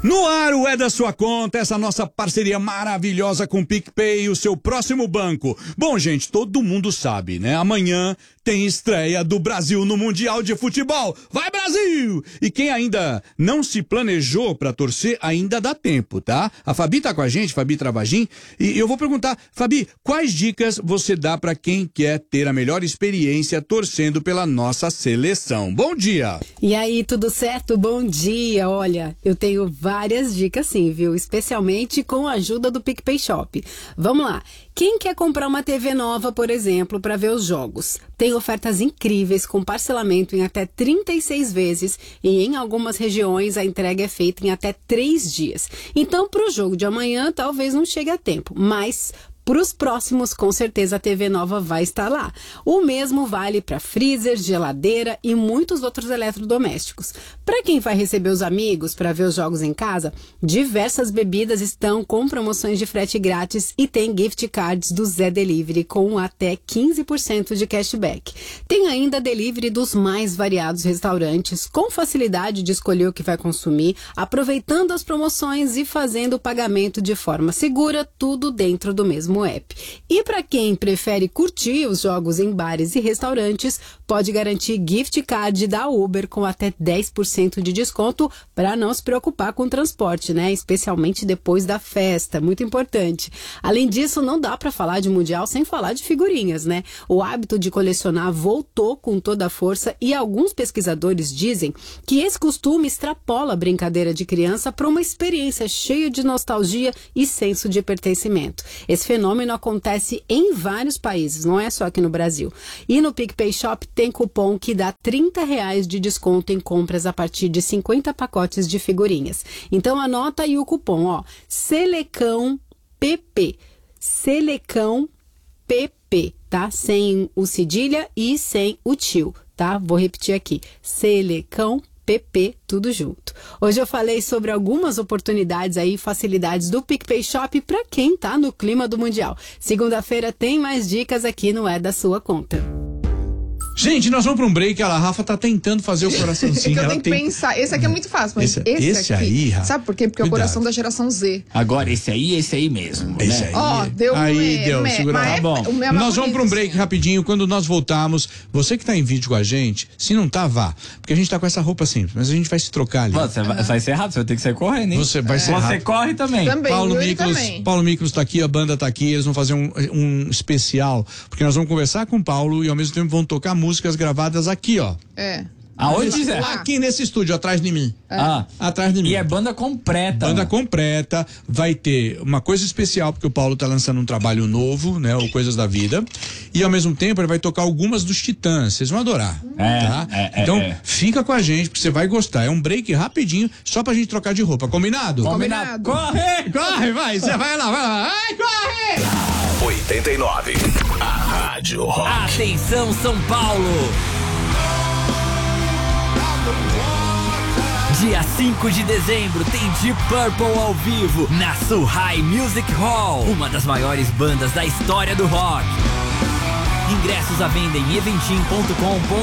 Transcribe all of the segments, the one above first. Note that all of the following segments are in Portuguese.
No ar, o É da Sua Conta, essa nossa parceria maravilhosa com o PicPay, o seu próximo banco. Bom, gente, todo mundo sabe, né? Amanhã tem estreia do Brasil no Mundial de Futebol. Vai, Brasil! E quem ainda não se planejou pra torcer, ainda dá tempo, tá? A Fabi tá com a gente, Fabi Travagin, e eu vou perguntar, Fabi, quais dicas você dá pra quem quer ter a melhor experiência torcendo pela nossa seleção? Bom dia! E aí, tudo certo? Bom dia! Olha, eu tenho várias dicas sim, viu? Especialmente com a ajuda do PicPay Shop. Vamos lá! Quem quer comprar uma TV nova, por exemplo, para ver os jogos? Tem ofertas incríveis com parcelamento em até 36 vezes e em algumas regiões a entrega é feita em até 3 dias. Então, para o jogo de amanhã, talvez não chegue a tempo, mas para os próximos, com certeza a TV nova vai estar lá. O mesmo vale para freezer, geladeira e muitos outros eletrodomésticos. Para quem vai receber os amigos para ver os jogos em casa, diversas bebidas estão com promoções de frete grátis e tem gift cards do Zé Delivery com até 15% de cashback. Tem ainda delivery dos mais variados restaurantes, com facilidade de escolher o que vai consumir, aproveitando as promoções e fazendo o pagamento de forma segura, tudo dentro do mesmo app. E para quem prefere curtir os jogos em bares e restaurantes, pode garantir gift card da Uber com até 10% de desconto para não se preocupar com o transporte, né? Especialmente depois da festa, muito importante. Além disso, não dá para falar de Mundial sem falar de figurinhas, né? O hábito de colecionar voltou com toda a força e alguns pesquisadores dizem que esse costume extrapola a brincadeira de criança para uma experiência cheia de nostalgia e senso de pertencimento. Esse fenômeno acontece em vários países, não é só aqui no Brasil. E no PicPay Shop tem cupom que dá R$30 de desconto em compras a partir de 50 pacotes de figurinhas. Então anota aí o cupom, ó, Selecão PP. Selecão PP, tá? Sem o cedilha e sem o tio, tá? Vou repetir aqui. Selecão PP, tudo junto. Hoje eu falei sobre algumas oportunidades aí, facilidades do PicPay Shop para quem tá no clima do Mundial. Segunda-feira tem mais dicas aqui no É da Sua Conta. Gente, nós vamos para um break. A Rafa tá tentando fazer o coraçãozinho. Eu tenho que pensar. Esse aqui é muito fácil, mas esse aqui, aí, Rafa, sabe por quê? Porque é o coração da geração Z. Agora, esse aí mesmo. Esse né? aí. Ó, deu aí deu, segura. Tá bom. Nós vamos para um break rapidinho. Quando nós voltarmos, você que tá em vídeo com a gente, se não tá, vá. Porque a gente tá com essa roupa simples, mas a gente vai se trocar ali. Você vai ser rápido, você vai ter que sair correndo, hein? Você vai ser rápido. Você corre também. Paulo Miklos tá aqui, a banda tá aqui, eles vão fazer um especial, porque nós vamos conversar com o Paulo e ao mesmo tempo vão tocar músicas gravadas aqui, ó. É. Aonde, Zé? Aqui nesse estúdio, atrás de mim. Atrás de mim. E é banda completa. Banda completa, vai ter uma coisa especial, porque o Paulo tá lançando um trabalho novo, né, o Coisas da Vida, e ao mesmo tempo ele vai tocar algumas dos Titãs, vocês vão adorar, tá? Então, fica com a gente, porque você vai gostar, é um break rapidinho, só pra gente trocar de roupa, combinado? Combinado. Corre, vai, você vai lá, ai, corre! 89, a Rádio Rock. Atenção, São Paulo! Dia 5 de dezembro tem Deep Purple ao vivo na Suhai Music Hall, uma das maiores bandas da história do rock. Ingressos à venda em eventim.com.br.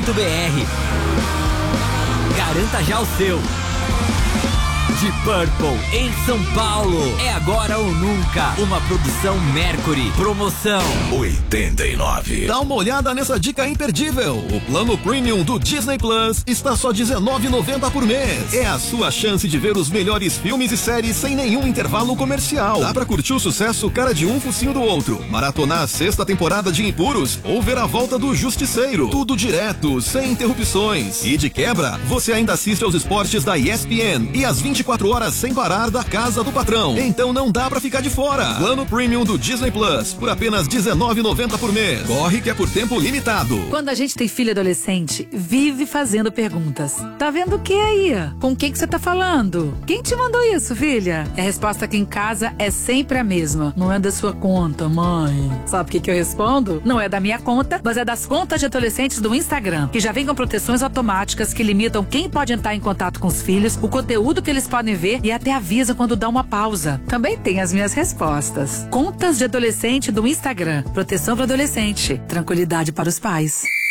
Garanta já o seu. Deep Purple em São Paulo. É agora ou nunca. Uma produção Mercury. Promoção 89. Dá uma olhada nessa dica imperdível. O plano premium do Disney Plus está só R$19,90 por mês. É a sua chance de ver os melhores filmes e séries sem nenhum intervalo comercial. Dá pra curtir o sucesso Cara de Um, Focinho do Outro, maratonar a 6ª temporada de Impuros ou ver a volta do Justiceiro. Tudo direto, sem interrupções. E de quebra, você ainda assiste aos esportes da ESPN e às 24 horas sem parar da casa do patrão. Então não dá pra ficar de fora. Plano premium do Disney Plus por apenas R$19,90 por mês. Corre que é por tempo limitado. Quando a gente tem filho adolescente, vive fazendo perguntas. Tá vendo o que aí? Com quem que você tá falando? Quem te mandou isso, filha? A resposta aqui em casa é sempre a mesma. Não é da sua conta, mãe. Sabe o que eu respondo? Não é da minha conta, mas é das contas de adolescentes do Instagram, que já vem com proteções automáticas que limitam quem pode entrar em contato com os filhos, o conteúdo que eles podem ver e até avisa quando dá uma pausa. Também tem as minhas respostas. Contas de adolescente do Instagram. Proteção para adolescente. Tranquilidade para os pais.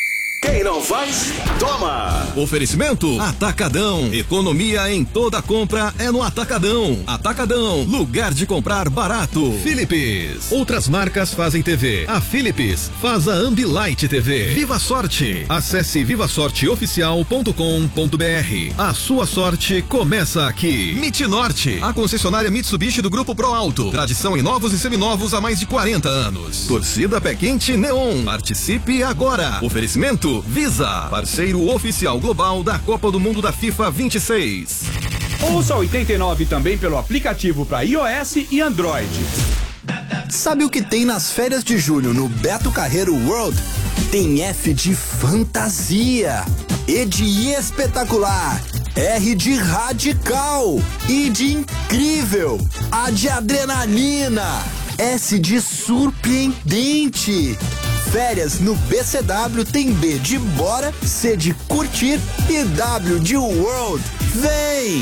Quem não faz, toma. Oferecimento Atacadão. Economia em toda compra é no Atacadão. Atacadão, lugar de comprar barato. Philips. Outras marcas fazem TV. A Philips faz a Ambilight TV. Viva Sorte. Acesse vivasorteoficial.com.br. A sua sorte começa aqui. Norte, a concessionária Mitsubishi do Grupo Pro Alto. Tradição em novos e seminovos há mais de 40 anos. Torcida Pé Quente Neon. Participe agora. Oferecimento Visa, parceiro oficial global da Copa do Mundo da FIFA 26. Ouça 89 também pelo aplicativo para iOS e Android. Sabe o que tem nas férias de julho no Beto Carreiro World? Tem F de fantasia, E de espetacular, R de radical, I de incrível, A de adrenalina, S de surpreendente. Férias no BCW tem B de bora, C de curtir e W de world. Vem!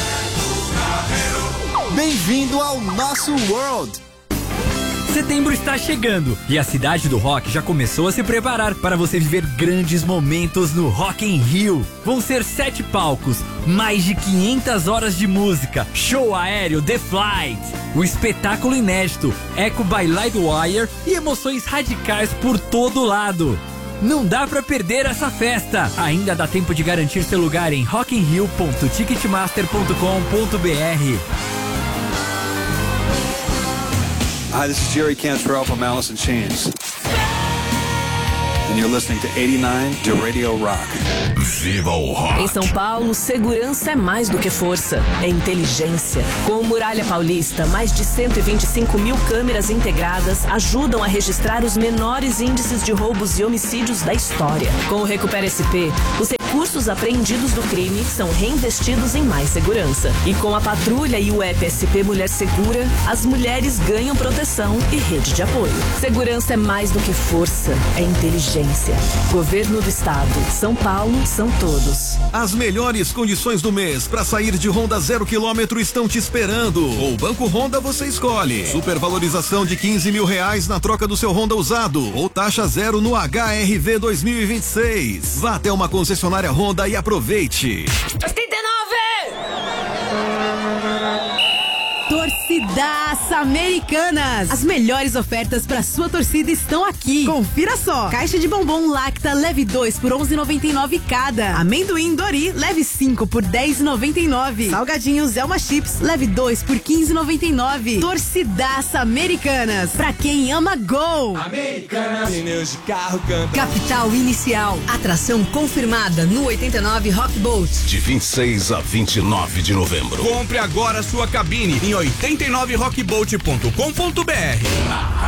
Bem-vindo ao nosso world! Setembro está chegando e a cidade do rock já começou a se preparar para você viver grandes momentos no Rock in Rio. Vão ser 7 palcos, mais de 500 horas de música, show aéreo The Flight, o espetáculo inédito Echo by Lightwire e emoções radicais por todo lado. Não dá pra perder essa festa. Ainda dá tempo de garantir seu lugar em rockinrio.ticketmaster.com.br. Hi, this is Jerry Cantrell from Alice in Chains. And you're listening to 89 to Radio Rock. Viva o rock! Em São Paulo, segurança é mais do que força, é inteligência. Com o Muralha Paulista, mais de 125 mil câmeras integradas ajudam a registrar os menores índices de roubos e homicídios da história. Com o Recupera SP, os recursos apreendidos do crime são reinvestidos em mais segurança. E com a patrulha e o app SP Mulher Segura, as mulheres ganham proteção e rede de apoio. Segurança é mais do que força, é inteligência. Governo do Estado. São Paulo, são todos. As melhores condições do mês para sair de Honda 0 km estão te esperando. O Banco Honda você escolhe. Supervalorização de R$15 mil na troca do seu Honda usado ou taxa zero no HRV 2026. Vá até uma concessionária Honda e aproveite. 89! Torcidaça Americanas! As melhores ofertas para sua torcida estão aqui. Confira só: caixa de bombom Lacta leve 2 por R$11,99 cada. Amendoim Dori leve 5 por R$10,99. Salgadinho Zelma Chips leve 2 por R$15,99. Torcidaça Americanas, pra quem ama gol. Americanas, pneus de carro canta. Capital Inicial, atração confirmada no 89 Rock Boat. De 26 a 29 de novembro. Compre agora sua cabine em 89rockboat.com.br.